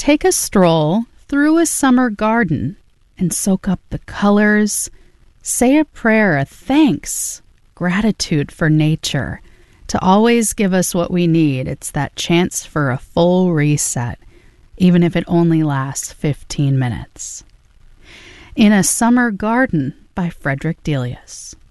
Take a stroll through a summer garden and soak up the colors. Say a prayer of thanks, gratitude for nature, to always give us what we need. It's that chance for a full reset, even if it only lasts 15 minutes. In a Summer Garden by Frederick Delius.